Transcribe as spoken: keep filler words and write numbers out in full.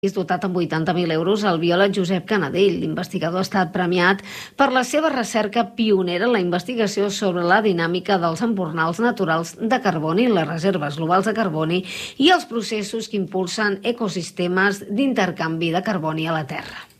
És dotat amb vuitanta mil euros el biòleg Josep Canadell. L'investigador ha estat premiat per la seva recerca pionera en la investigació sobre la dinàmica dels embornals naturals de carboni, les reserves globals de carboni i els processos que impulsen ecosistemes d'intercanvi de carboni a la Terra.